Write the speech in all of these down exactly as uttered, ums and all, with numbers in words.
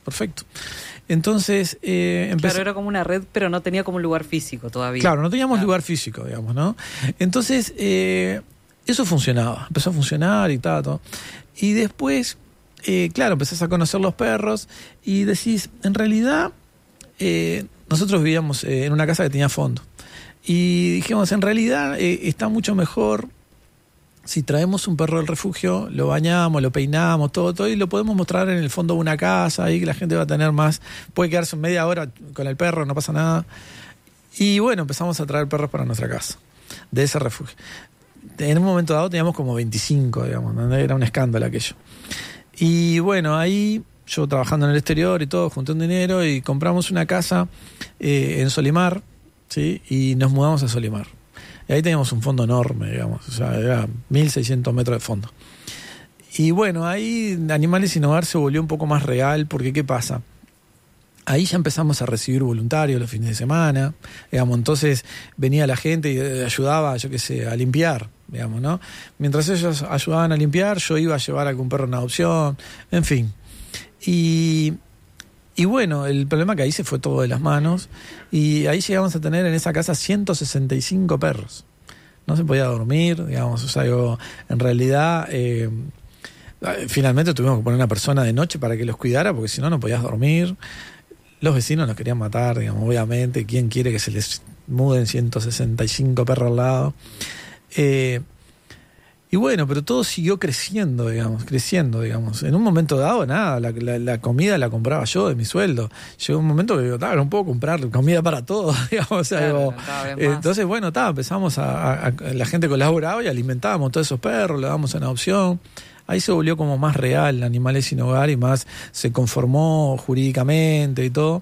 perfecto. Entonces, eh, empezó... Claro, era como una red, pero no tenía como un lugar físico todavía. Claro, no teníamos claro. lugar físico, digamos, ¿no? Entonces, eh, eso funcionaba, empezó a funcionar y tal, todo. Y después, eh, claro, empezás a conocer los perros y decís, en realidad, eh, nosotros vivíamos eh, en una casa que tenía fondo. Y dijimos, en realidad eh, está mucho mejor si traemos un perro del refugio, lo bañamos, lo peinamos, todo, todo, y lo podemos mostrar en el fondo de una casa, ahí que la gente va a tener más, puede quedarse media hora con el perro, no pasa nada. Y bueno, empezamos a traer perros para nuestra casa, de ese refugio. En un momento dado teníamos como veinticinco, digamos, ¿no? Era un escándalo aquello. Y bueno, ahí yo trabajando en el exterior y todo, junté un dinero y compramos una casa eh, en Solimar, ¿sí? Y nos mudamos a Solimar. Y ahí teníamos un fondo enorme, digamos, o sea, era mil seiscientos metros de fondo. Y bueno, ahí Animales Sin Hogar se volvió un poco más real, porque ¿qué pasa? Ahí ya empezamos a recibir voluntarios los fines de semana, digamos, entonces venía la gente y ayudaba, yo qué sé, a limpiar, digamos, ¿no? Mientras ellos ayudaban a limpiar, yo iba a llevar a algún perro en adopción, en fin. Y... Y bueno, el problema es que ahí se fue todo de las manos y ahí llegamos a tener en esa casa ciento sesenta y cinco perros. No se podía dormir, digamos, o sea, yo, en realidad, eh, finalmente tuvimos que poner una persona de noche para que los cuidara porque si no, no podías dormir. Los vecinos nos querían matar, digamos, obviamente. ¿Quién quiere que se les muden ciento sesenta y cinco perros al lado? Eh, Y bueno, pero todo siguió creciendo, digamos, creciendo, digamos. En un momento dado, nada, la, la, la comida la compraba yo de mi sueldo. Llegó un momento que digo, no puedo comprar comida para todos, digamos. O sea, claro, digo, eh, entonces, bueno, ta, empezamos a, a, a... La gente colaboraba y alimentábamos todos esos perros, le dábamos en adopción. Ahí se volvió como más real Animales Sin Hogar y más se conformó jurídicamente y todo.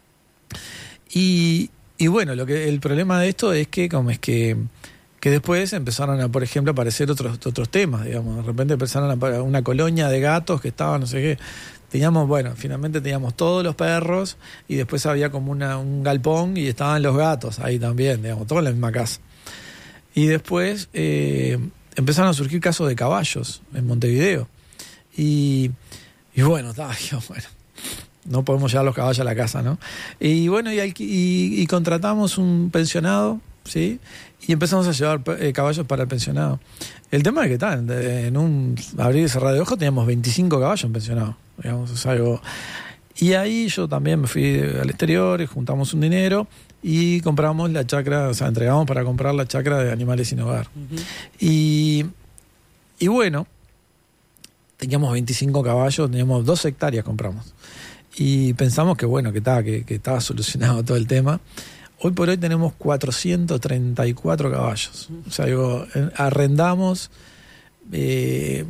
Y, y bueno, lo que el problema de esto es que, como es que... que después empezaron a, por ejemplo, a aparecer otros otros temas, digamos. De repente empezaron a aparecer una colonia de gatos que estaban, no sé qué. Teníamos, bueno, finalmente teníamos todos los perros y después había como una, un galpón y estaban los gatos ahí también, digamos, todo en la misma casa. Y después eh, empezaron a surgir casos de caballos en Montevideo. Y, y bueno, estaba yo, bueno, no podemos llevar los caballos a la casa, ¿no? Y bueno, y, y, y contratamos un pensionado, ¿sí? Y empezamos a llevar eh, caballos para el pensionado. El tema es que tal, en un abrir y cerrar de ojos teníamos veinticinco caballos en pensionado, digamos, es algo. Y ahí yo también me fui al exterior y juntamos un dinero y compramos la chacra, o sea, entregamos para comprar la chacra de Animales Sin Hogar. Uh-huh. Y, y bueno, teníamos veinticinco caballos, teníamos dos hectáreas compramos. Y pensamos que bueno, que estaba, que, que estaba solucionado todo el tema. Hoy por hoy tenemos cuatrocientos treinta y cuatro caballos. O sea, digo, arrendamos eh,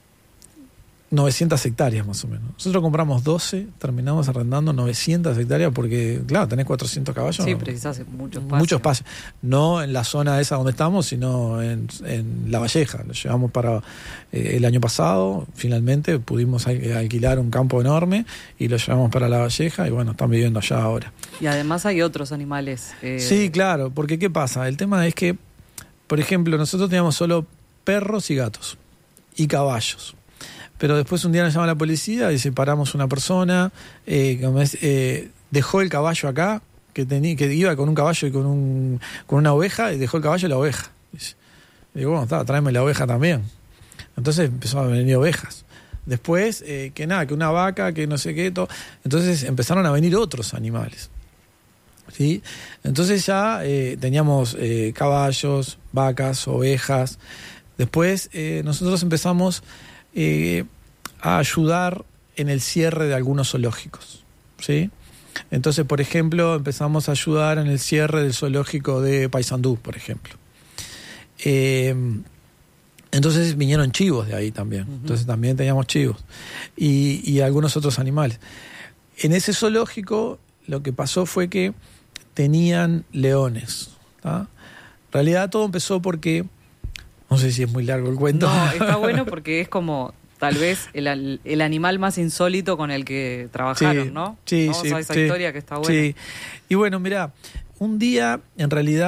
novecientas hectáreas más o menos. Nosotros compramos doce, terminamos arrendando novecientas hectáreas porque, claro, tenés cuatrocientos caballos. Sí, precisás mucho espacio. Mucho espacio. No en la zona esa donde estamos, sino en, en La Valleja. Lo llevamos para eh, el año pasado. Finalmente pudimos alquilar un campo enorme y lo llevamos para La Valleja y bueno, están viviendo allá ahora. Y además hay otros animales. Eh... Sí, claro, porque ¿qué pasa? El tema es que, por ejemplo, nosotros teníamos solo perros y gatos y caballos. Pero después un día nos llama la policía y separamos una persona, eh, como es, eh, dejó el caballo acá, que tenía, que iba con un caballo y con un con una oveja, y dejó el caballo y la oveja. Y digo, bueno, está, tráeme la oveja también. Entonces empezó a venir ovejas. Después, eh, que nada, que una vaca, que no sé qué, todo. Entonces empezaron a venir otros animales. ¿Sí? Entonces ya eh, teníamos eh, caballos, vacas, ovejas. Después eh, nosotros empezamos eh, a ayudar en el cierre de algunos zoológicos, ¿sí? Entonces, por ejemplo, empezamos a ayudar en el cierre del zoológico de Paysandú, por ejemplo. Eh, entonces vinieron chivos de ahí también. Uh-huh. Entonces también teníamos chivos y, y algunos otros animales. En ese zoológico lo que pasó fue que tenían leones, ¿tá? En realidad todo empezó porque, no sé si es muy largo el cuento. No, está bueno porque es como tal vez el, el animal más insólito con el que trabajaron, sí, ¿no? Sí, Vamos sí. a esa sí, historia que está buena. Sí. Y bueno, mirá, un día, en realidad,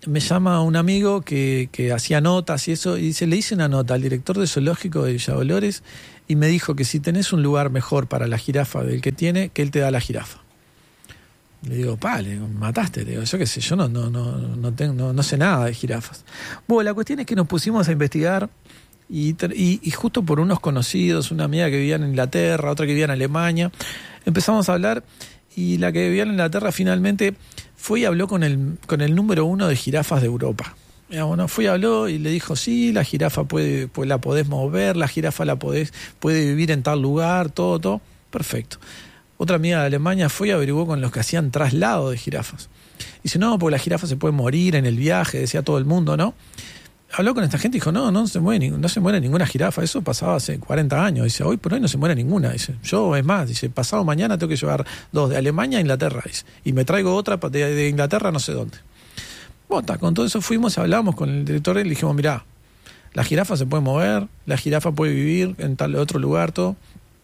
me llama un amigo que, que hacía notas y eso, y dice, le hice una nota al director de zoológico de Villa Dolores y me dijo que si tenés un lugar mejor para la jirafa del que tiene, que él te da la jirafa. Le digo, pa, le digo, mataste, le digo, yo qué sé, yo no, no, no, no, tengo, no, no sé nada de jirafas. Bueno, la cuestión es que nos pusimos a investigar y, y, y justo por unos conocidos, una amiga que vivía en Inglaterra, otra que vivía en Alemania, empezamos a hablar y la que vivía en Inglaterra finalmente fue y habló con el, con el número uno de jirafas de Europa. Digamos, ¿no? Fue y habló y le dijo, sí, la jirafa puede, pues la podés mover, la jirafa la podés, puede vivir en tal lugar, todo, todo. Perfecto. Otra amiga de Alemania fue y averiguó con los que hacían traslado de jirafas. Dice, no, porque la jirafa se puede morir en el viaje, decía todo el mundo, ¿no? Habló con esta gente y dijo, no, no se muere, no se muere ninguna jirafa, eso pasaba hace cuarenta años. Dice, hoy por hoy no se muere ninguna. Dice, yo, es más, dice, pasado mañana tengo que llevar dos de Alemania a Inglaterra, dice, y me traigo otra de, de Inglaterra no sé dónde. Bueno, con todo eso fuimos, hablamos con el director y le dijimos, mirá, la jirafa se puede mover, la jirafa puede vivir en tal otro lugar, todo.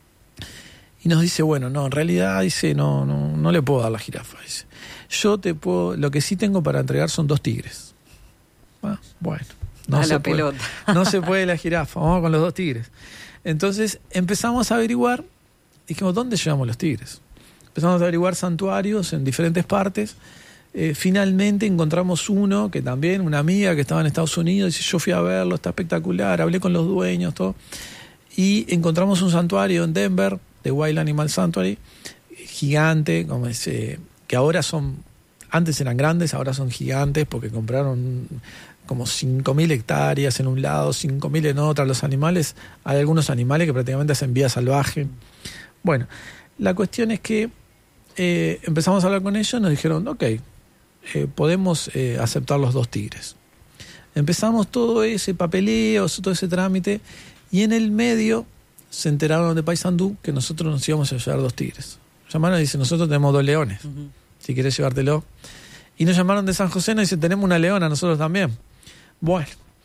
Y nos dice, bueno, no, en realidad, dice, no, no, no le puedo dar la jirafa. Dice, yo te puedo, lo que sí tengo para entregar son dos tigres. Ah, bueno. No a se la puede, pelota. No se puede la jirafa, vamos con los dos tigres. Entonces empezamos a averiguar, dijimos, ¿dónde llevamos los tigres? Empezamos a averiguar santuarios en diferentes partes. Eh, finalmente encontramos uno que también, una amiga que estaba en Estados Unidos, dice, yo fui a verlo, está espectacular, hablé con los dueños, todo. Y encontramos un santuario en Denver, de Wild Animal Sanctuary, gigante, como ese, que ahora son, antes eran grandes, ahora son gigantes porque compraron como cinco mil hectáreas en un lado, cinco mil en otra. Los animales, hay algunos animales que prácticamente hacen vida salvaje. Bueno, la cuestión es que eh, empezamos a hablar con ellos, nos dijeron, ok, eh, podemos eh, aceptar los dos tigres. Empezamos todo ese papeleo, todo ese trámite, y en el medio se enteraron de Paysandú que nosotros nos íbamos a llevar dos tigres. Llamaron y dicen, nosotros tenemos dos leones, uh-huh. si querés llevártelo. Y nos llamaron de San José y nos dicen, tenemos una leona nosotros también. Bueno,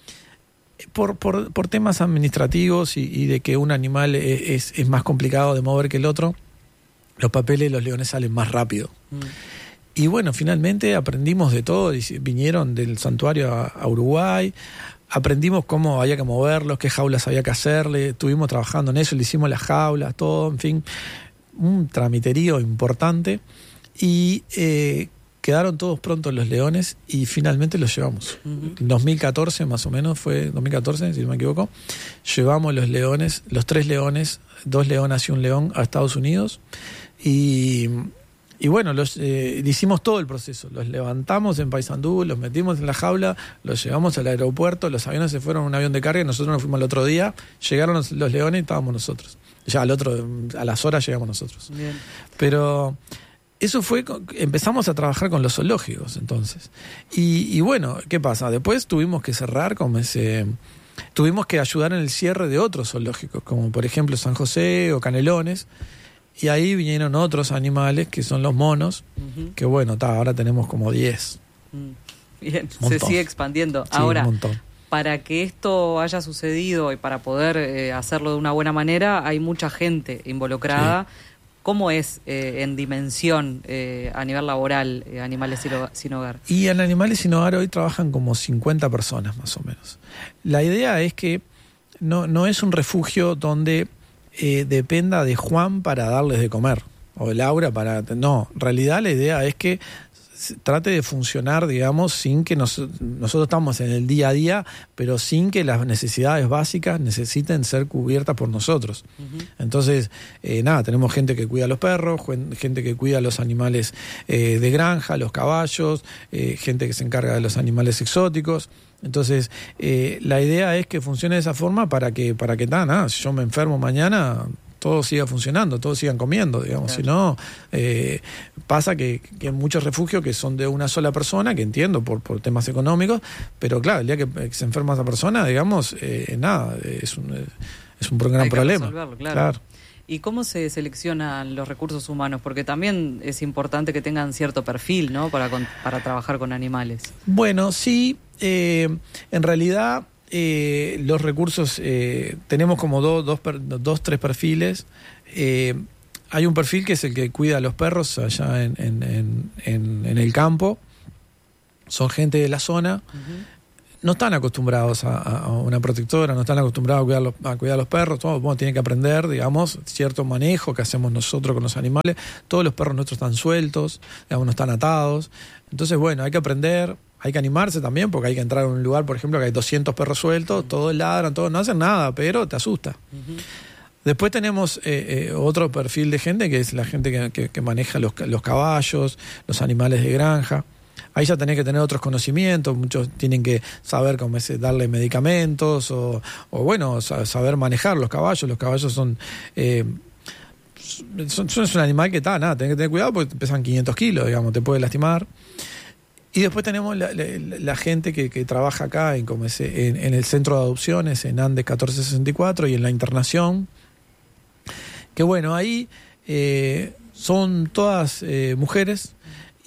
por, por, por temas administrativos y, y de que un animal es, es más complicado de mover que el otro, los papeles de los leones salen más rápido. Mm. Y bueno, finalmente aprendimos de todo, vinieron del santuario a, a Uruguay, aprendimos cómo había que moverlos, qué jaulas había que hacerle, estuvimos trabajando en eso, le hicimos las jaulas, todo, en fin, un tramiterío importante. Y eh, quedaron todos prontos los leones y finalmente los llevamos. Uh-huh. En dos mil catorce más o menos, fue dos mil catorce, si no me equivoco, llevamos los leones, los tres leones, dos leonas y un león a Estados Unidos y, y bueno, los, eh, hicimos todo el proceso. Los levantamos en Paysandú, los metimos en la jaula, los llevamos al aeropuerto, los aviones se fueron en un avión de carga y nosotros nos fuimos al otro día, llegaron los, los leones y estábamos nosotros. Ya al otro, a las horas llegamos nosotros. Bien. Pero eso fue, empezamos a trabajar con los zoológicos entonces. Y, y bueno, ¿qué pasa? Después tuvimos que cerrar con ese, tuvimos que ayudar en el cierre de otros zoológicos, como por ejemplo San José o Canelones, y ahí vinieron otros animales que son los monos, uh-huh. que bueno, ta, ahora tenemos como diez. Bien, se sigue expandiendo. Sí, ahora, un montón. Para que esto haya sucedido y para poder eh, hacerlo de una buena manera, hay mucha gente involucrada. Sí. ¿Cómo es eh, en dimensión eh, a nivel laboral eh, Animales Sin Hogar? Y en Animales Sin Hogar hoy trabajan como cincuenta personas más o menos. La idea es que no, no es un refugio donde eh, dependa de Juan para darles de comer o de Laura para... No, en realidad la idea es que trate de funcionar, digamos, sin que nos, nosotros estamos en el día a día, pero sin que las necesidades básicas necesiten ser cubiertas por nosotros. Uh-huh. Entonces, eh, nada, tenemos gente que cuida a los perros, gente que cuida a los animales eh, de granja, los caballos, eh, gente que se encarga de los animales exóticos. Entonces, eh, la idea es que funcione de esa forma para que, para que nada, nada, si yo me enfermo mañana, todo siga funcionando, todos sigan comiendo, digamos. Claro. Si no, eh, pasa que, que hay muchos refugios que son de una sola persona, que entiendo por, por temas económicos, pero claro, el día que, que se enferma esa persona, digamos, eh, nada, es un, es un gran hay que problema. Resolverlo, claro. Claro. ¿Y cómo se seleccionan los recursos humanos? Porque también es importante que tengan cierto perfil, ¿no? Para, con, para trabajar con animales. Bueno, sí, eh, en realidad... Eh, los recursos, eh, tenemos como dos, dos, dos, tres perfiles. Eh, hay un perfil que es el que cuida a los perros allá en, en, en, en, en el campo. son gente de la zona, uh-huh. no están acostumbrados a, a una protectora, no están acostumbrados a cuidar los, a cuidar los perros, todos bueno, tienen que aprender, digamos, cierto manejo que hacemos nosotros con los animales. Todos los perros nuestros están sueltos, digamos, no están atados. Entonces, bueno, hay que aprender, hay que animarse también, porque hay que entrar a un lugar, por ejemplo, que hay doscientos perros sueltos, uh-huh. todos ladran, todos no hacen nada, pero te asusta. Uh-huh. Después tenemos eh, eh, otro perfil de gente, que es la gente que, que, que maneja los, los caballos, los animales de granja. Ahí ya tenés que tener otros conocimientos, muchos tienen que saber cómo es, darle medicamentos o, o bueno, saber manejar los caballos. Los caballos son... Eh, son, son es un animal que está, nada, tenés que tener cuidado porque pesan quinientos kilos, digamos, te puede lastimar. Y después tenemos la, la, la gente que, que trabaja acá en, como es, en, en el centro de adopciones, en Andes catorce sesenta y cuatro y en la internación. Que bueno, ahí eh, son todas eh, mujeres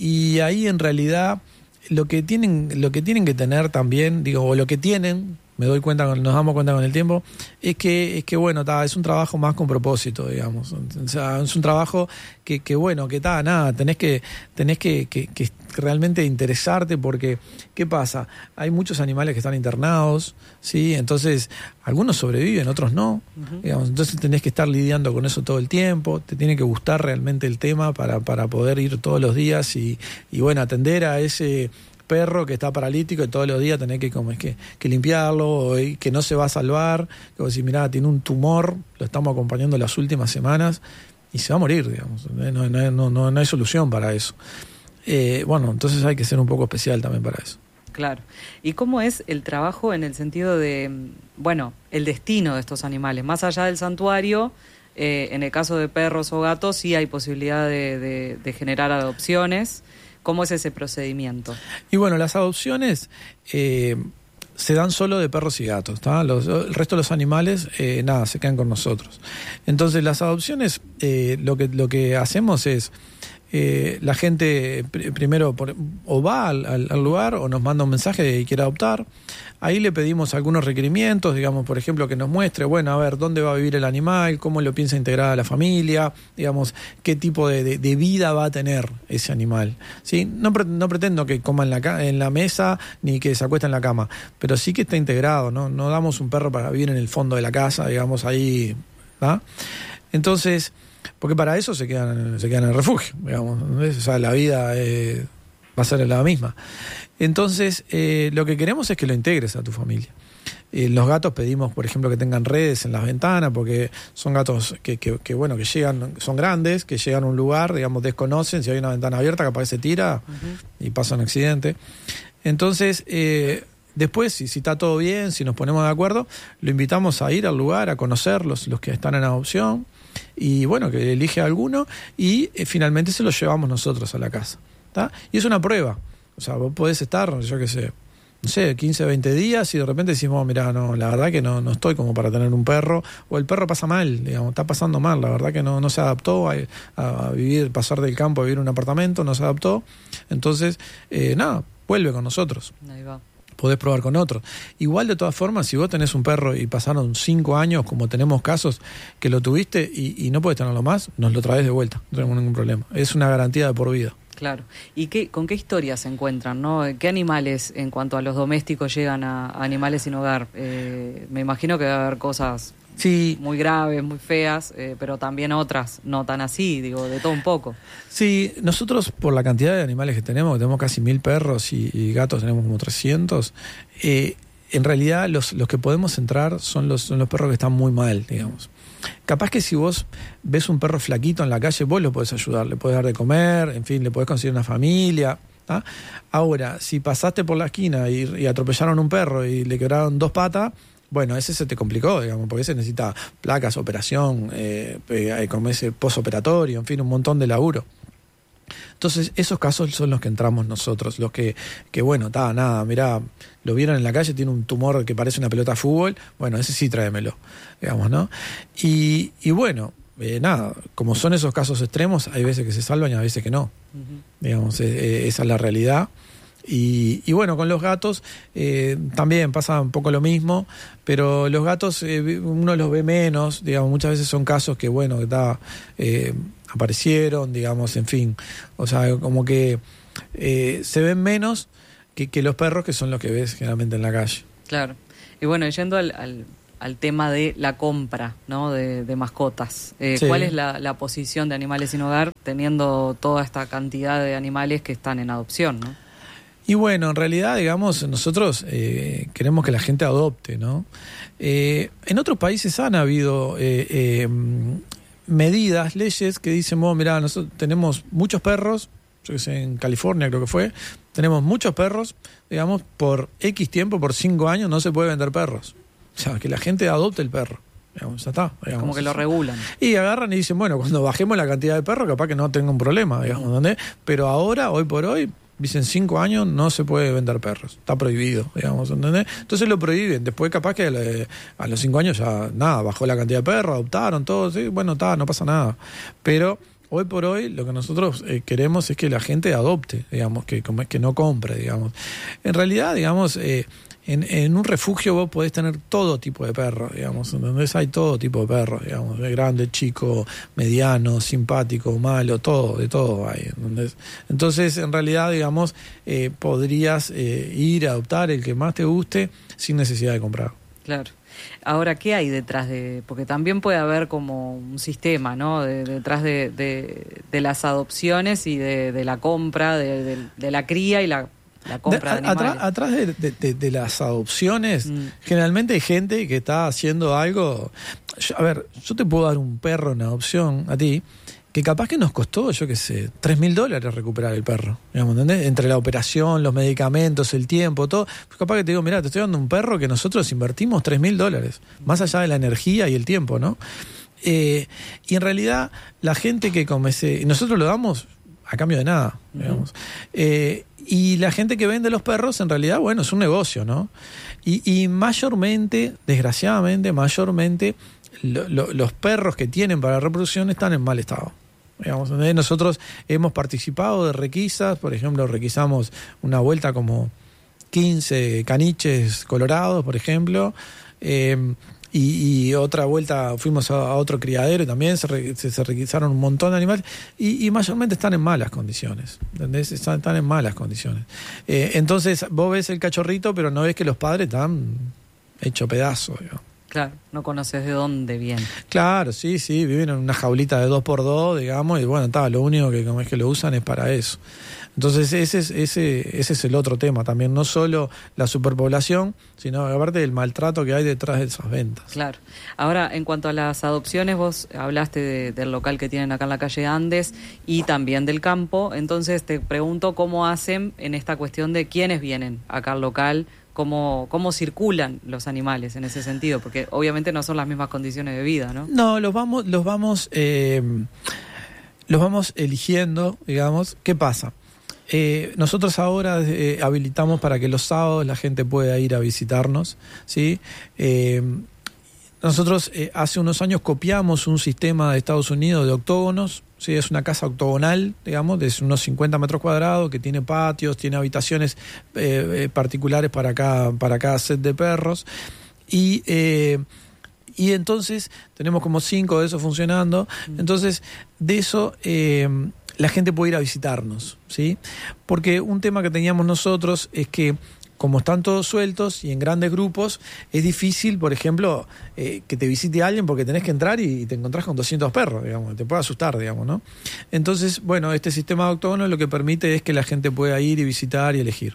y ahí en realidad lo que tienen lo que tienen que tener también, digo, o lo que tienen, me doy cuenta, nos damos cuenta con el tiempo, es que, es que bueno, ta, es un trabajo más con propósito, digamos. O sea, es un trabajo que, que bueno, que está, nada, tenés que, tenés que, que, que realmente interesarte porque, ¿qué pasa? Hay muchos animales que están internados, ¿sí? Entonces, algunos sobreviven, otros no, uh-huh. digamos. Entonces tenés que estar lidiando con eso todo el tiempo, te tiene que gustar realmente el tema para, para poder ir todos los días y, y bueno, atender a ese perro que está paralítico y todos los días tenés que, como es que, que limpiarlo, o que no se va a salvar, que vos decís, mirá, tiene un tumor, lo estamos acompañando las últimas semanas y se va a morir, digamos, no, no, no, no, no hay solución para eso. Eh, bueno, entonces hay que ser un poco especial también para eso. Claro. ¿Y cómo es el trabajo en el sentido de, bueno, el destino de estos animales? Más allá del santuario, eh, en el caso de perros o gatos sí hay posibilidad de, de, de generar adopciones. ¿Cómo es ese procedimiento? Y bueno, las adopciones eh, se dan solo de perros y gatos, ¿tá? Los, el resto de los animales, eh, nada, se quedan con nosotros. Entonces, las adopciones, eh, lo que lo que hacemos es, eh, la gente pr- primero por, o va al, al, al lugar o nos manda un mensaje de que quiere adoptar. Ahí le pedimos algunos requerimientos, digamos, por ejemplo, que nos muestre, bueno, a ver, dónde va a vivir el animal, cómo lo piensa integrar a la familia, digamos, qué tipo de, de, de vida va a tener ese animal, ¿sí? No, pre- no pretendo que coma en la, ca- en la mesa ni que se acueste en la cama, pero sí que está integrado, ¿no? No damos un perro para vivir en el fondo de la casa, digamos, ahí, ¿va? Entonces, porque para eso se quedan, se quedan en el refugio, digamos, ¿no? O sea, la vida eh, va a ser la misma. Entonces, eh, lo que queremos es que lo integres a tu familia. Eh, los gatos pedimos, por ejemplo, que tengan redes en las ventanas, porque son gatos que, que, que, bueno, que llegan, son grandes, que llegan a un lugar, digamos, desconocen, si hay una ventana abierta, capaz que se tira uh-huh. y pasa un accidente. Entonces, eh, después, si, si está todo bien, si nos ponemos de acuerdo, lo invitamos a ir al lugar, a conocer los, los que están en adopción, y bueno, que elige alguno, y eh, finalmente se lo llevamos nosotros a la casa, ¿tá? Y es una prueba. O sea, vos podés estar, yo qué sé, no sé, quince, veinte días y de repente decimos, mirá, no, la verdad que no, no estoy como para tener un perro, o el perro pasa mal, digamos, está pasando mal, la verdad que no, no se adaptó a, a vivir, pasar del campo a vivir en un apartamento, no se adaptó, entonces, eh, nada, vuelve con nosotros. Ahí va. Podés probar con otro. Igual, de todas formas, si vos tenés un perro y pasaron cinco años, como tenemos casos, que lo tuviste y, y no podés tenerlo más, nos lo traes de vuelta, no tenemos ningún problema. Es una garantía de por vida. Claro. ¿Y qué, con qué historias se encuentran, no? ¿Qué animales, en cuanto a los domésticos, llegan a, a animales sin hogar? Eh, me imagino que va a haber cosas sí. muy graves, muy feas, eh, pero también otras no tan así, digo, de todo un poco. Sí, nosotros por la cantidad de animales que tenemos, que tenemos casi mil perros y, y gatos tenemos como trescientos, eh, en realidad los, los que podemos entrar son los, son los perros que están muy mal, digamos. Capaz que si vos ves un perro flaquito en la calle, vos lo podés ayudar, le podés dar de comer, en fin, le podés conseguir una familia, ¿tá? Ahora, si pasaste por la esquina y, y atropellaron un perro y le quebraron dos patas, bueno, ese se te complicó, digamos, porque ese necesita placas, operación, eh, eh, como ese posoperatorio, en fin, un montón de laburo. Entonces, esos casos son los que entramos nosotros, los que, que bueno, está, nada, mirá, lo vieron en la calle, tiene un tumor que parece una pelota de fútbol, bueno, ese sí tráemelo, digamos, ¿no? Y, y bueno, eh, nada, como son esos casos extremos, hay veces que se salvan y hay veces que no, uh-huh. digamos, eh, esa es la realidad. Y, y bueno, con los gatos eh, también pasa un poco lo mismo, pero los gatos eh, uno los ve menos, digamos, muchas veces son casos que, bueno, que está, eh, aparecieron, digamos, en fin, o sea, como que eh, se ven menos, que, que los perros, que son los que ves generalmente en la calle. Claro. Y bueno, yendo al, al, al tema de la compra, ¿no? de, de mascotas, eh, sí. ¿Cuál es la, la posición de Animales Sin Hogar teniendo toda esta cantidad de animales que están en adopción, ¿no? Y bueno, en realidad, digamos, nosotros eh, queremos que la gente adopte, ¿no? Eh, en otros países han habido eh, eh, medidas, leyes que dicen, bueno, mirá, nosotros tenemos muchos perros, yo que sé, en California creo que fue, tenemos muchos perros, digamos, por X tiempo, por cinco años, no se puede vender perros. O sea, que la gente adopte el perro. Digamos, ya está, digamos. Como que lo regulan. Y agarran y dicen, bueno, cuando bajemos la cantidad de perros, capaz que no tenga un problema, digamos, ¿entendés? Pero ahora, hoy por hoy, dicen cinco años no se puede vender perros, está prohibido, digamos, ¿entendés? Entonces lo prohíben, después capaz que le, a los cinco años ya nada, bajó la cantidad de perros, adoptaron todo, sí, bueno, está, no pasa nada. Pero hoy por hoy lo que nosotros eh, queremos es que la gente adopte, digamos, que como es que no compre, digamos. En realidad, digamos, eh, En, en un refugio vos podés tener todo tipo de perros, digamos, ¿entendés? Hay todo tipo de perros, digamos, de grande, chico, mediano, simpático, malo, todo, de todo hay, ¿entendés? Entonces, en realidad, digamos, eh, podrías eh, ir a adoptar el que más te guste sin necesidad de comprar. Claro. Ahora, ¿qué hay detrás de...? Porque también puede haber como un sistema, ¿no? De, detrás de, de, de las adopciones y de, de la compra, de, de, de la cría y la... La compra de, de atrás, atrás de, de, de las adopciones, mm. generalmente hay gente que está haciendo algo. Yo, a ver, yo te puedo dar un perro en adopción a ti, que capaz que nos costó, yo qué sé, tres mil dólares recuperar el perro. Digamos, ¿entendés? Entre la operación, los medicamentos, el tiempo, todo. Pues capaz que te digo, mirá, te estoy dando un perro que nosotros invertimos tres mil dólares, más allá de la energía y el tiempo, ¿no? Eh, y en realidad, la gente que come ese, nosotros lo damos a cambio de nada, digamos. Uh-huh. Eh, Y la gente que vende los perros, en realidad, bueno, es un negocio, ¿no? Y, y mayormente, desgraciadamente, mayormente, lo, lo, los perros que tienen para reproducción están en mal estado. Digamos, nosotros hemos participado de requisas, por ejemplo, requisamos una vuelta como quince caniches colorados, por ejemplo, eh, Y, y otra vuelta fuimos a, a otro criadero y también se, re, se, se requisaron un montón de animales y, y mayormente están en malas condiciones, ¿entendés? Están, están en malas condiciones. Eh, entonces vos ves el cachorrito, pero no ves que los padres están hechos pedazos, digamos. Claro, no conoces de dónde viene. Claro, sí, sí, viven en una jaulita de dos por dos, digamos, y bueno, está, lo único que como es que lo usan es para eso. Entonces ese es, ese, ese es el otro tema también, no solo la superpoblación, sino aparte del maltrato que hay detrás de esas ventas. Claro. Ahora, en cuanto a las adopciones, vos hablaste de, del local que tienen acá en la calle Andes y también del campo, entonces te pregunto cómo hacen en esta cuestión de quiénes vienen acá al local, cómo, cómo circulan los animales en ese sentido, porque obviamente no son las mismas condiciones de vida, ¿no? No, los vamos, los vamos, eh, los vamos eligiendo, digamos. ¿Qué pasa? Eh, nosotros ahora eh, habilitamos para que los sábados la gente pueda ir a visitarnos, ¿sí? Eh, nosotros eh, hace unos años copiamos un sistema de Estados Unidos de octógonos, ¿sí? Es una casa octogonal, digamos, de unos cincuenta metros cuadrados, que tiene patios, tiene habitaciones eh, eh, particulares para cada, para cada set de perros. Y... Eh, Y entonces tenemos como cinco de esos funcionando. Entonces, de eso eh, la gente puede ir a visitarnos, ¿sí? Porque un tema que teníamos nosotros es que, como están todos sueltos y en grandes grupos, es difícil, por ejemplo, eh, que te visite alguien porque tenés que entrar y te encontrás con doscientos perros, digamos, te puede asustar, digamos, ¿no? Entonces, bueno, este sistema de octógono lo que permite es que la gente pueda ir y visitar y elegir.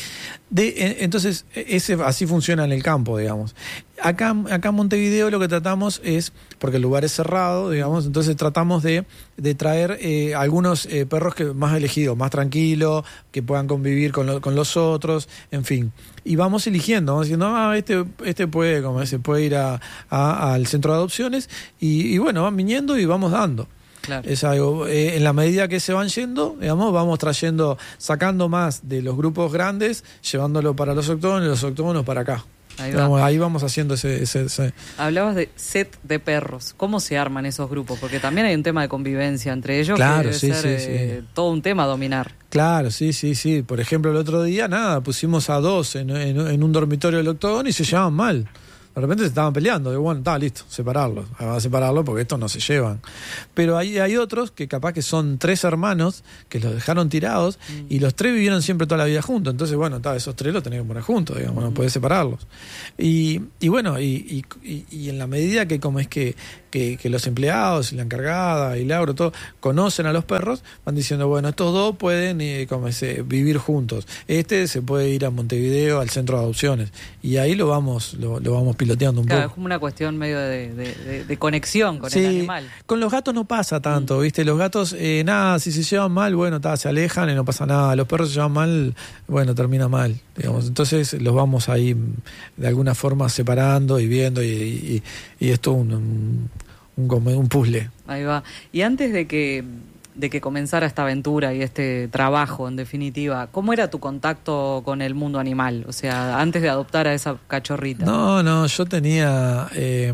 De, entonces, ese, así funciona en el campo, digamos. Acá, acá en Montevideo lo que tratamos es, porque el lugar es cerrado, digamos, entonces tratamos de, de traer eh, algunos eh, perros que más elegidos, más tranquilos, que puedan convivir con, lo, con los otros, en fin. Y vamos eligiendo, vamos diciendo, ah, este, este puede, como ese, puede ir a, a, al centro de adopciones, y, y bueno, van viniendo y vamos dando. Claro. Es algo, eh, en la medida que se van yendo, digamos, vamos trayendo, sacando más de los grupos grandes, llevándolo para los octógonos y los octógonos para acá. Ahí, va. Digamos, ahí vamos haciendo ese, ese, ese... Hablabas de set de perros. ¿Cómo se arman esos grupos? Porque también hay un tema de convivencia entre ellos, claro, que debe sí, ser sí, eh, sí. todo un tema a dominar. Claro, sí, sí, sí. Por ejemplo, el otro día, nada, pusimos a dos en, en, en un dormitorio del octógono y se llevaban mal. De repente se estaban peleando, y bueno, está listo, separarlos, vamos a separarlos porque estos no se llevan. Pero hay, hay otros que capaz que son tres hermanos que los dejaron tirados mm. y los tres vivieron siempre toda la vida juntos. Entonces, bueno, está, esos tres los tenés que poner juntos, digamos, mm. no podés separarlos. Y, y bueno, y, y, y en la medida que como es que, que, que los empleados y la encargada y Lauro, todo, conocen a los perros, van diciendo, bueno, estos dos pueden eh, como ese, vivir juntos. Este se puede ir a Montevideo, al centro de adopciones. Y ahí lo vamos, lo, lo vamos piloteando un claro, poco. Es como una cuestión medio de, de, de, de conexión con sí, el animal. Con los gatos no pasa tanto, mm. ¿viste? Los gatos, eh, nada, si se llevan mal, bueno, ta, se alejan y no pasa nada. Los perros se llevan mal, bueno, termina mal, digamos. Entonces los vamos ahí de alguna forma separando y viendo y, y, y esto es un, un, un, un puzzle. Ahí va. Y antes de que... de que comenzara esta aventura y este trabajo, en definitiva, ¿cómo era tu contacto con el mundo animal? O sea, antes de adoptar a esa cachorrita. No, no, yo tenía... Eh,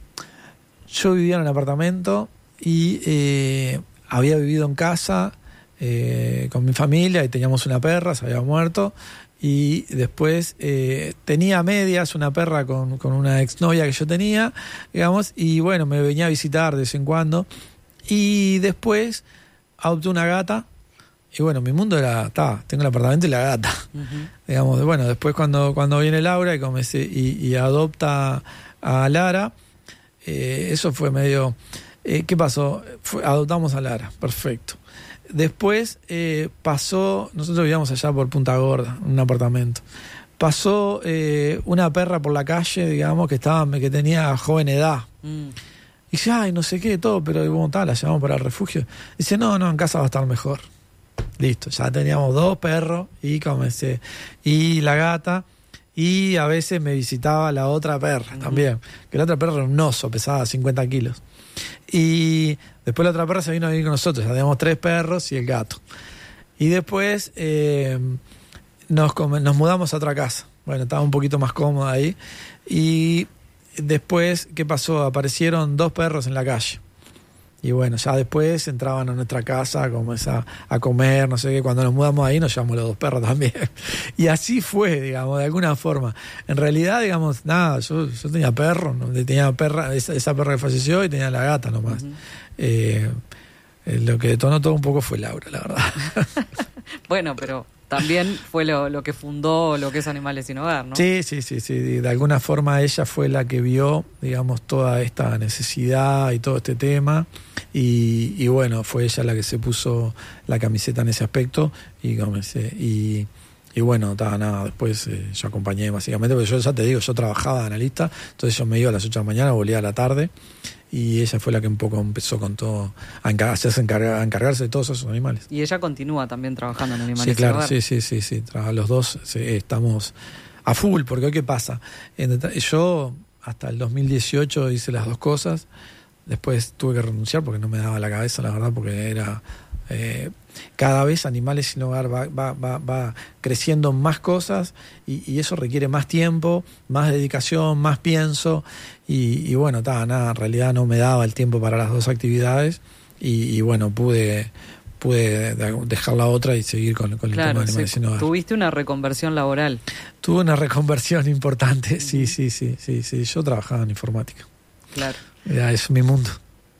yo vivía en un apartamento y eh, había vivido en casa eh, con mi familia y teníamos una perra, se había muerto. Y después eh, tenía a medias una perra con, con una exnovia que yo tenía, digamos, y bueno, me venía a visitar de vez en cuando. Y después... adopté una gata y bueno, mi mundo era, está, tengo el apartamento y la gata. Uh-huh. Digamos, bueno, después cuando, cuando viene Laura y, comencé, y, y adopta a Lara, eh, eso fue medio... Eh, ¿Qué pasó? Fue, adoptamos a Lara, perfecto. Después eh, pasó, nosotros vivíamos allá por Punta Gorda, en un apartamento. Pasó eh, una perra por la calle, digamos, que estaba que tenía joven edad. Mm. Y dice, ay, no sé qué, todo, pero bueno, tal, la llevamos para el refugio. Dice, no, no, en casa va a estar mejor. Listo, ya teníamos dos perros y comencé. Y la gata, y a veces me visitaba la otra perra uh-huh. también. Que la otra perra era un oso, pesaba cincuenta kilos. Y después la otra perra se vino a vivir con nosotros. Ya teníamos tres perros y el gato. Y después eh, nos, nos mudamos a otra casa. Bueno, estaba un poquito más cómoda ahí. Y... después, ¿qué pasó? Aparecieron dos perros en la calle. Y bueno, ya después entraban a nuestra casa como esa, a comer, no sé qué. Cuando nos mudamos ahí nos llevamos los dos perros también. Y así fue, digamos, de alguna forma. En realidad, digamos, nada, yo, yo tenía perro, ¿no? tenía perra, esa, esa perra que falleció y tenía la gata nomás. Uh-huh. eh, lo que detonó todo un poco fue Laura, la verdad. Bueno, pero... también fue lo, lo que fundó lo que es Animales Sin Hogar, ¿no? Sí, sí, sí, sí. De alguna forma ella fue la que vio, digamos, toda esta necesidad y todo este tema. Y, y bueno, fue ella la que se puso la camiseta en ese aspecto. Y, y, y bueno, ta, nada, después eh, yo acompañé básicamente, porque yo ya te digo, yo trabajaba de analista, entonces yo me iba a las ocho de la mañana, volvía a la tarde. Y ella fue la que un poco empezó con todo a, encargarse, a encargarse de todos esos animales. Y ella continúa también trabajando en Animales Sí, claro, Sin Hogar. sí, sí, sí, sí. Los dos sí, estamos a full, porque hoy qué pasa. Yo hasta el dos mil dieciocho hice las dos cosas, después tuve que renunciar porque no me daba la cabeza, la verdad, porque era... Eh, cada vez Animales Sin Hogar va, va, va, va creciendo más cosas y, y eso requiere más tiempo, más dedicación, más pienso y, y bueno, ta, nada, en realidad no me daba el tiempo para las dos actividades y, y bueno, pude pude dejar la otra y seguir con, con claro, el tema de Animales sí, Sin Hogar. Tuviste una reconversión laboral. Tuve una reconversión importante, uh-huh. sí, sí, sí, sí, sí, yo trabajaba en informática. Claro. Ya, es mi mundo.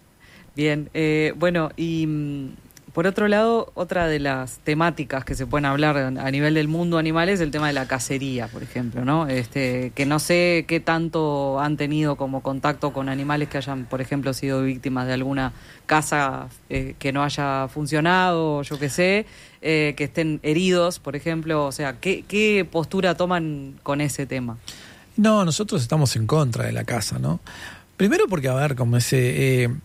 Bien, eh, bueno, y... por otro lado, otra de las temáticas que se pueden hablar a nivel del mundo animal es el tema de la cacería, por ejemplo, ¿no? Este, que no sé qué tanto han tenido como contacto con animales que hayan, por ejemplo, sido víctimas de alguna caza eh, que no haya funcionado, yo qué sé, eh, que estén heridos, por ejemplo. O sea, ¿qué, qué postura toman con ese tema? No, nosotros estamos en contra de la caza, ¿no? Primero porque, a ver, como ese... Eh,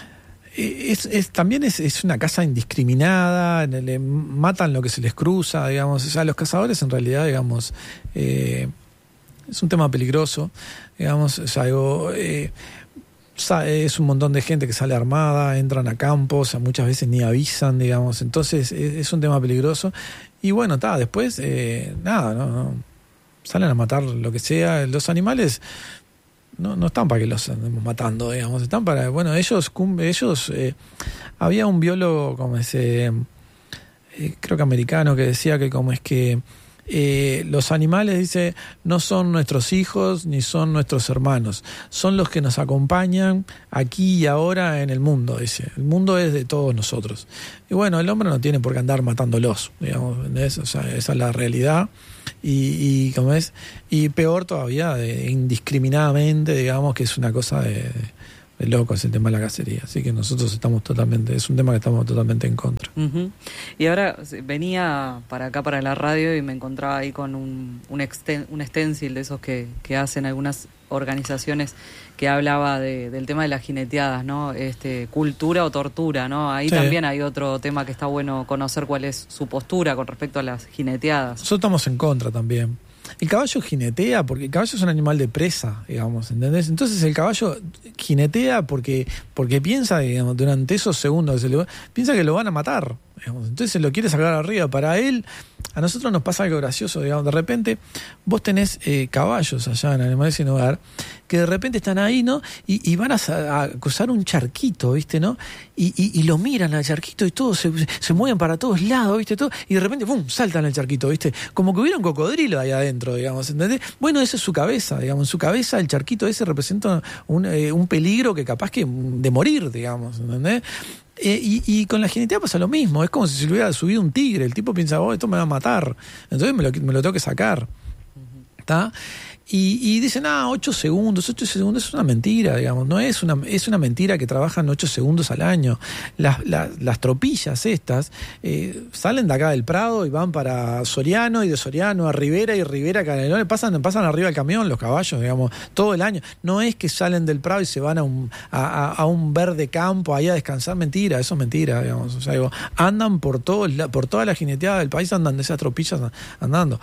Es, es, también es, es una caza indiscriminada, le matan lo que se les cruza, digamos. O sea, los cazadores en realidad, digamos, eh, es un tema peligroso, digamos. Es algo, eh, es un montón de gente que sale armada, entran a campos, o sea, muchas veces ni avisan, digamos. Entonces es, es un tema peligroso. Y bueno, ta, después, eh, nada, no, no, salen a matar lo que sea. Los animales... No, no están para que los andemos matando, digamos, están para, bueno, ellos, ellos eh, había un biólogo como ese, eh, creo que americano, que decía que como es que eh, los animales, dice, no son nuestros hijos ni son nuestros hermanos, son los que nos acompañan aquí y ahora en el mundo, dice. El mundo es de todos nosotros. Y bueno, el hombre no tiene por qué andar matándolos, digamos, ¿entendés? O sea, esa es la realidad. Y, y ¿cómo es? Y peor todavía, de, indiscriminadamente, digamos, que es una cosa de, de, de locos el tema de la cacería. Así que nosotros estamos totalmente, es un tema que estamos totalmente en contra. Uh-huh. Y ahora venía para acá, para la radio, y me encontraba ahí con un, un, exten, un stencil de esos que, que hacen algunas organizaciones, que hablaba de, del tema de las jineteadas, ¿no? Este, cultura o tortura, ¿no? Ahí sí. También hay otro tema que está bueno conocer cuál es su postura con respecto a las jineteadas. Nosotros estamos en contra también. El caballo jinetea porque el caballo es un animal de presa, digamos, ¿entendés? Entonces el caballo jinetea porque, porque piensa, digamos, durante esos segundos, se le, piensa que lo van a matar, digamos. Entonces se lo quiere sacar arriba. Para él, a nosotros nos pasa algo gracioso, digamos, de repente vos tenés eh, caballos allá en Animales Sin Hogar, que de repente están ahí, ¿no? Y, y van a, a cruzar un charquito, ¿viste? ¿No? Y, y, y lo miran al charquito y todos se, se mueven para todos lados, ¿viste? Todo, y de repente, ¡pum!, saltan al charquito, ¿viste? Como que hubiera un cocodrilo ahí adentro, digamos, ¿entendés? Bueno, esa es su cabeza, digamos. En su cabeza el charquito ese representa un, eh, un peligro que capaz que de morir, digamos, ¿entendés? Eh, y, y con la jinetea pasa lo mismo. Es como si se le hubiera subido un tigre. El tipo piensa, oh, esto me va a matar, entonces me lo, me lo tengo que sacar. ¿Está? Y, y dicen, ah, ocho segundos, ocho segundos es una mentira, digamos, no es una, es una mentira que trabajan ocho segundos al año. Las, las, las tropillas estas eh, salen de acá del Prado y van para Soriano, y de Soriano a Rivera, y Rivera a Canelones, pasan, pasan arriba del camión los caballos, digamos, todo el año. No es que salen del Prado y se van a un, a, a un verde campo ahí a descansar, mentira, eso es mentira, digamos. O sea, digo, andan por todo, por toda la jineteada del país, andan de esas tropillas andando.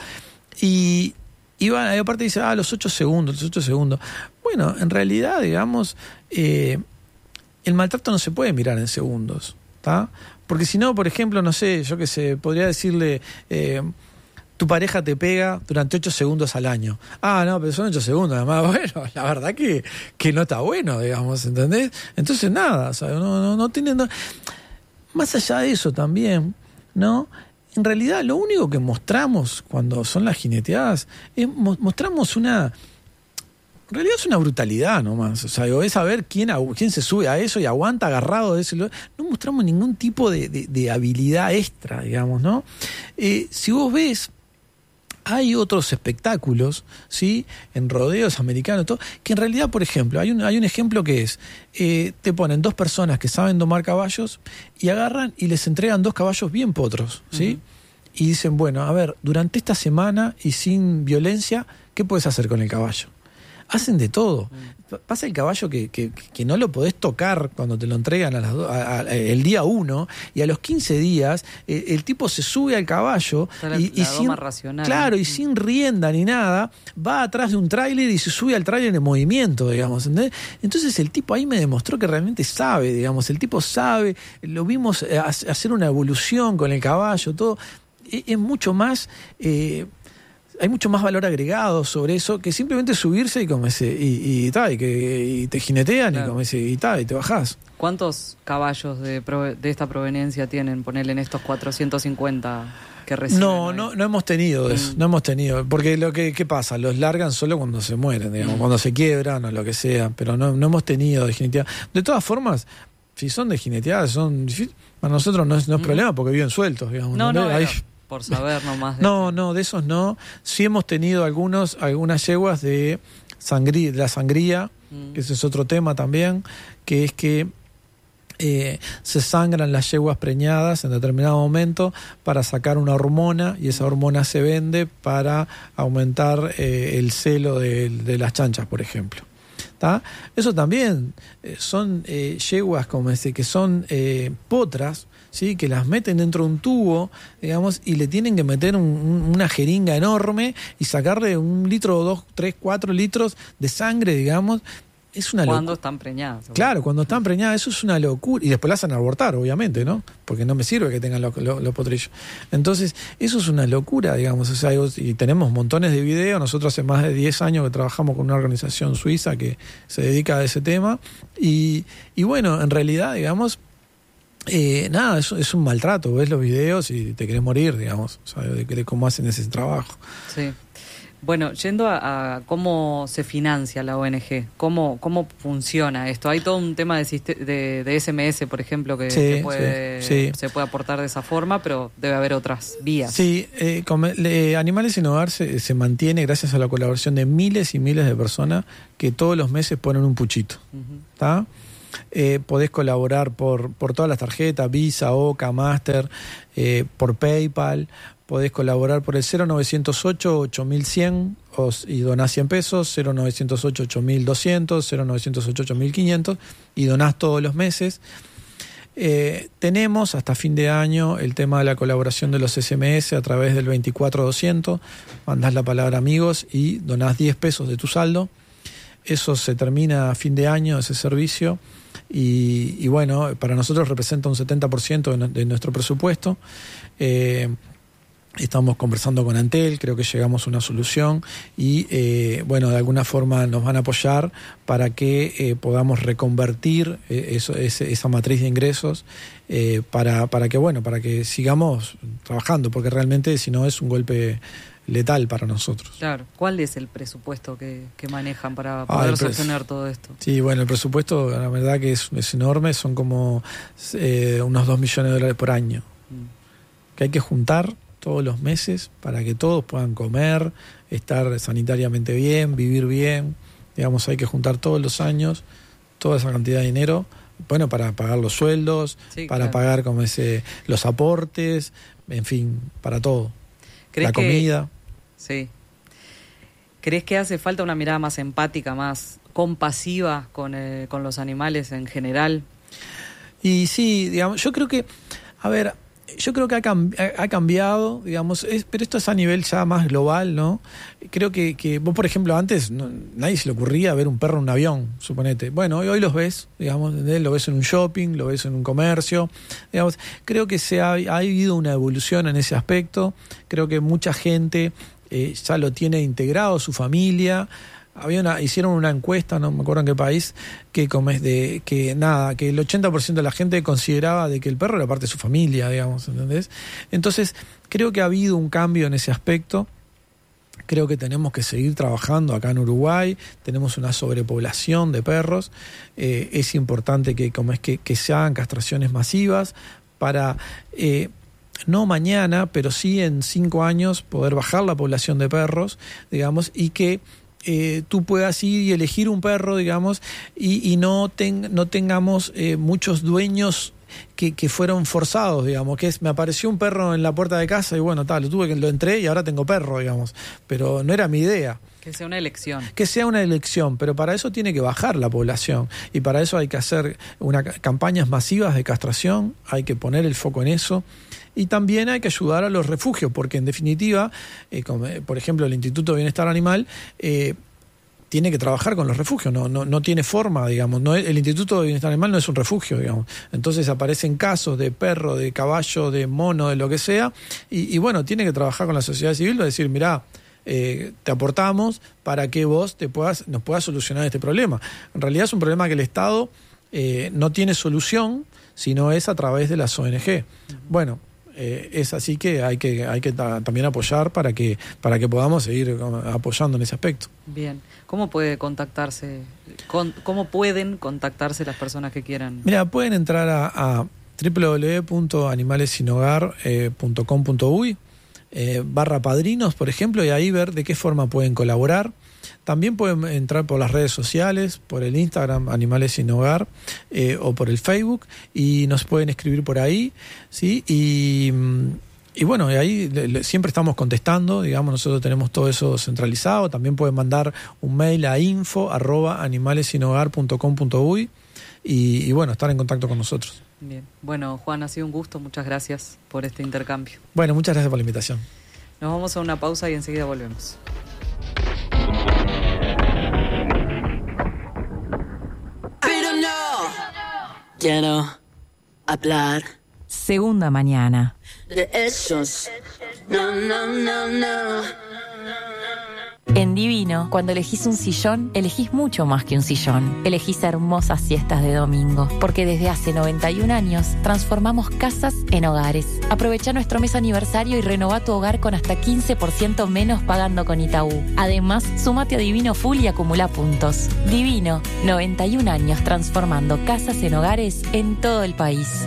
Y Y bueno, aparte dice, ah, los ocho segundos, los ocho segundos. Bueno, en realidad, digamos, eh, el maltrato no se puede mirar en segundos, ¿está? Porque si no, por ejemplo, no sé, yo qué sé, podría decirle, eh, tu pareja te pega durante ocho segundos al año. Ah, no, pero son ocho segundos, además, bueno, la verdad que, que no está bueno, digamos, ¿entendés? Entonces, nada, o sea, no, no, no tiene... No... Más allá de eso también, ¿no? En realidad, lo único que mostramos cuando son las jineteadas es mostramos una... En realidad es una brutalidad nomás. O sea, es saber quién, quién se sube a eso y aguanta agarrado de ese lugar. No mostramos ningún tipo de, de, de habilidad extra, digamos, ¿no? Eh, si vos ves, hay otros espectáculos, ¿sí? En rodeos americanos, todo, que en realidad, por ejemplo, hay un, hay un ejemplo que es, eh, te ponen dos personas que saben domar caballos y agarran y les entregan dos caballos bien potros, ¿sí? Uh-huh. Y dicen, bueno, a ver, durante esta semana y sin violencia, ¿qué puedes hacer con el caballo? Hacen de todo. Mm. Pasa el caballo que, que, que no lo podés tocar cuando te lo entregan a las do, a, a, el día uno, y a los quince días eh, el tipo se sube al caballo la, y, la y sin racional, claro, ¿no? y sin rienda ni nada, va atrás de un tráiler y se sube al tráiler en movimiento, digamos, ¿entendés? Entonces el tipo ahí me demostró que realmente sabe, digamos, el tipo sabe, lo vimos hacer una evolución con el caballo, todo, es, es mucho más... Eh, hay mucho más valor agregado sobre eso que simplemente subirse y comerse, y, y, ta, y, que, y te jinetean, claro. Y comerse, y, ta, y te bajás. ¿Cuántos caballos de, de esta proveniencia tienen, ponerle en estos cuatrocientos cincuenta que reciben? No, no, no hemos tenido eso, mm. no hemos tenido, porque lo que ¿qué pasa? Los largan solo cuando se mueren, digamos, mm. cuando se quiebran o lo que sea, pero no, no hemos tenido de jineteada. De todas formas, si son de jineteada, son, para nosotros no es, no es mm. problema porque viven sueltos, digamos. No, no, no Hay, por saber nomás. De no, no, de esos no. Sí hemos tenido algunos, algunas yeguas de, sangría, de la sangría, mm. que ese es otro tema también, que es que eh, se sangran las yeguas preñadas en determinado momento para sacar una hormona, y esa hormona se vende para aumentar eh, el celo de, de las chanchas, por ejemplo. ¿Tá? Eso también eh, son eh, yeguas como ese, que son eh, potras, ¿sí? Que las meten dentro de un tubo, digamos, y le tienen que meter un, un, una jeringa enorme y sacarle un litro, dos, tres, cuatro litros de sangre, digamos. Es una cuando locu- están preñadas. Claro, cuando están preñadas, eso es una locura. Y después la hacen abortar, obviamente, ¿no? Porque no me sirve que tengan los lo, lo potrillos. Entonces, eso es una locura, digamos. O sea, y tenemos montones de videos. Nosotros hace más de diez años que trabajamos con una organización suiza que se dedica a ese tema. Y, y bueno, en realidad, digamos, eh, nada, es, es un maltrato. Ves los videos y te querés morir, digamos, o sea, de, de cómo hacen ese trabajo. Sí. Bueno, yendo a, a cómo se financia la O N G, cómo cómo funciona esto. Hay todo un tema de, de, de S M S, por ejemplo, que, sí, que puede, sí, sí. se puede aportar de esa forma, pero debe haber otras vías. Sí, eh, come, le, Animales Sin Hogar se, se mantiene gracias a la colaboración de miles y miles de personas que todos los meses ponen un puchito. ¿Está? Uh-huh. Eh, podés colaborar por, por todas las tarjetas, Visa, Oca, Master, eh, por PayPal. Podés colaborar por el cero novecientos ocho, ocho mil cien y donás cien pesos, cero novecientos ocho, ocho mil doscientos, cero novecientos ocho, ocho mil quinientos y donás todos los meses. Eh, tenemos hasta fin de año el tema de la colaboración de los S M S a través del veinticuatro doscientos. Mandás la palabra amigos y donás diez pesos de tu saldo. Eso se termina a fin de año, ese servicio. Y, y bueno, para nosotros representa un setenta por ciento de, de nuestro presupuesto. Eh, Estamos conversando con Antel, creo que llegamos a una solución y, eh, bueno, de alguna forma nos van a apoyar para que eh, podamos reconvertir eh, eso, ese, esa matriz de ingresos eh, para, para que, bueno, para que sigamos trabajando, porque realmente si no es un golpe letal para nosotros. Claro. ¿Cuál es el presupuesto que, que manejan para poder ah, sostener todo esto? Sí, bueno, el presupuesto, la verdad que es, es enorme, son como eh, unos dos millones de dólares por año, mm. que hay que juntar todos los meses para que todos puedan comer, estar sanitariamente bien, vivir bien. Digamos, hay que juntar todos los años toda esa cantidad de dinero, bueno, para pagar los sueldos, sí, para claro. pagar como ese, los aportes, en fin, para todo. La comida. Que, sí. ¿Crees que hace falta una mirada más empática, más compasiva con, eh, con los animales en general? Y sí, digamos, yo creo que, a ver, yo creo que ha, cambi- ha cambiado, digamos, es, pero esto es a nivel ya más global, ¿no? Creo que, que vos, por ejemplo, antes no, nadie se le ocurría ver un perro en un avión, suponete. Bueno, hoy, hoy los ves, digamos, lo ves en un shopping, lo ves en un comercio, digamos. Creo que se ha, ha habido una evolución en ese aspecto. Creo que mucha gente eh, ya lo tiene integrado, su familia. Había una, hicieron una encuesta, no me acuerdo en qué país, que como es de que nada, que el ochenta por ciento de la gente consideraba de que el perro era parte de su familia, digamos, ¿entendés? Entonces, creo que ha habido un cambio en ese aspecto. Creo que tenemos que seguir trabajando acá en Uruguay, tenemos una sobrepoblación de perros, eh, es importante que, como es que, que se hagan castraciones masivas para eh, no mañana, pero sí en cinco años poder bajar la población de perros, digamos, y que Eh, tú puedas ir y elegir un perro, digamos, y, y no, ten, no tengamos eh, muchos dueños que, que fueron forzados, digamos, que es, me apareció un perro en la puerta de casa y bueno, tal, lo tuve que lo entré y ahora tengo perro, digamos, pero no era mi idea. Que sea una elección. Que sea una elección, pero para eso tiene que bajar la población y para eso hay que hacer una, campañas masivas de castración, hay que poner el foco en eso. Y también hay que ayudar a los refugios, porque en definitiva, eh, como, eh, por ejemplo, el Instituto de Bienestar Animal eh, tiene que trabajar con los refugios, no, no, no tiene forma, digamos. No, el Instituto de Bienestar Animal no es un refugio, digamos. Entonces aparecen casos de perro, de caballo, de mono, de lo que sea, y, y bueno, tiene que trabajar con la sociedad civil para decir, mirá, eh, te aportamos para que vos te puedas, nos puedas solucionar este problema. En realidad es un problema que el Estado eh, no tiene solución, sino es a través de las O N G. Bueno, Eh, es así que hay que hay que ta- también apoyar para que para que podamos seguir apoyando en ese aspecto. Bien, ¿cómo puede contactarse? Con, ¿Cómo pueden contactarse las personas que quieran? Mira, pueden entrar a, a doble u doble u doble u punto animales sin hogar punto com punto uy eh, barra padrinos, por ejemplo, y ahí ver de qué forma pueden colaborar. También pueden entrar por las redes sociales, por el Instagram Animales Sin Hogar eh, o por el Facebook y nos pueden escribir por ahí, ¿sí? Y, y bueno, y ahí le, le, siempre estamos contestando, digamos, nosotros tenemos todo eso centralizado. También pueden mandar un mail a info arroba animales sin hogar punto com punto uy y, y bueno, estar en contacto con nosotros. Bien, bueno, Juan, ha sido un gusto, muchas gracias por este intercambio. Bueno, muchas gracias por la invitación. Nos vamos a una pausa y enseguida volvemos. Quiero hablar. Segunda mañana. De esos. No, no, no, no. En Divino, cuando elegís un sillón, elegís mucho más que un sillón. Elegís hermosas siestas de domingo, porque desde hace noventa y un años transformamos casas en hogares. Aprovecha nuestro mes aniversario y renová tu hogar con hasta quince por ciento menos pagando con Itaú. Además, súmate a Divino Full y acumula puntos. Divino, noventa y un años transformando casas en hogares en todo el país.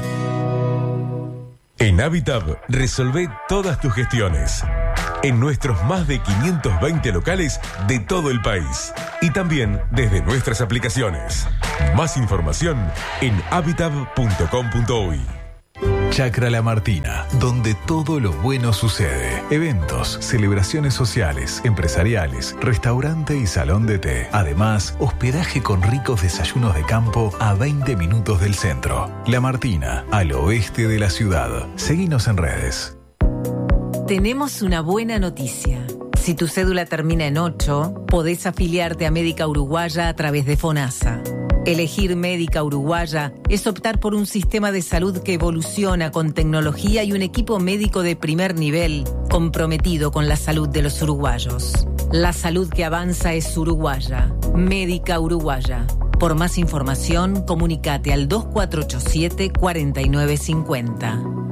En Habitab, resolvé todas tus gestiones. En nuestros más de quinientos veinte locales de todo el país. Y también desde nuestras aplicaciones. Más información en habitab punto com punto uy. Chacra La Martina, donde todo lo bueno sucede. Eventos, celebraciones sociales, empresariales, restaurante y salón de té. Además, hospedaje con ricos desayunos de campo a veinte minutos del centro. La Martina, al oeste de la ciudad. Seguinos en redes. Tenemos una buena noticia. Si tu cédula termina en ocho, podés afiliarte a Médica Uruguaya a través de FONASA. Elegir Médica Uruguaya es optar por un sistema de salud que evoluciona con tecnología y un equipo médico de primer nivel comprometido con la salud de los uruguayos. La salud que avanza es uruguaya. Médica Uruguaya. Por más información, comunícate al dos cuatro ocho siete, cuatro nueve cinco cero.